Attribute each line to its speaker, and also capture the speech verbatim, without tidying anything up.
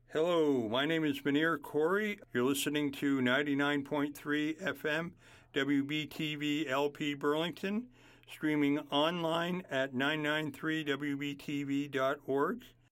Speaker 1: Hello, my name is Munir Corey. You're listening to ninety-nine point three F M W B T V L P Burlington, streaming online at nine ninety-three W B T V dot org.